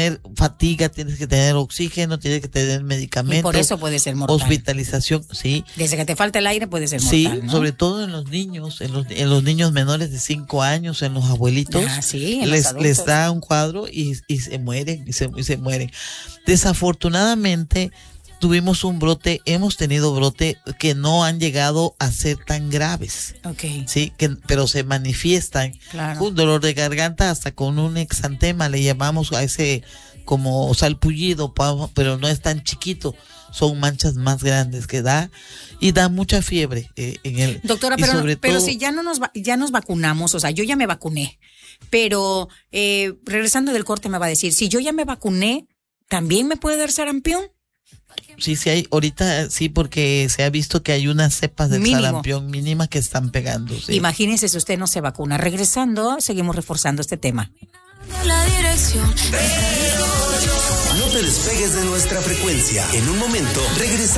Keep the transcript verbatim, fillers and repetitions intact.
tener fatiga, tienes que tener oxígeno, tienes que tener medicamentos. Y por eso puede ser mortal. Hospitalización, sí. Desde que te falta el aire puede ser Sí, mortal, ¿no? sobre todo en los niños, en los, en los niños menores de cinco años, en los abuelitos. Ah, sí, en les, los adultos. les da un cuadro y, y se mueren, y se, y se mueren. Desafortunadamente, tuvimos un brote, hemos tenido brote que no han llegado a ser tan graves. Okay. Sí, que, pero se manifiestan. Claro. Un dolor de garganta hasta con un exantema, le llamamos a ese como salpullido, pero no es tan chiquito. Son manchas más grandes que da y da mucha fiebre eh, en el. Doctora, pero, sobre pero todo, si ya no nos ya nos vacunamos, o sea, yo ya me vacuné, pero eh, regresando del corte me va a decir, si yo ya me vacuné, ¿también me puede dar sarampión? Sí, sí hay, ahorita sí, porque se ha visto que hay unas cepas del Mínimo. sarampión mínimas que están pegando. Sí. Imagínese si usted no se vacuna. Regresando, seguimos reforzando este tema. La dirección. No te despegues de nuestra frecuencia. En un momento regresamos.